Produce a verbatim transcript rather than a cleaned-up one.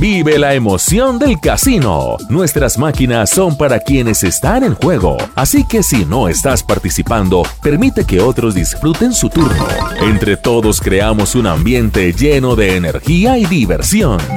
Vive la emoción del casino. Nuestras máquinas son para quienes están en juego, así que si no estás participando, permite que otros disfruten su turno. Entre todos creamos un ambiente lleno de energía y diversión.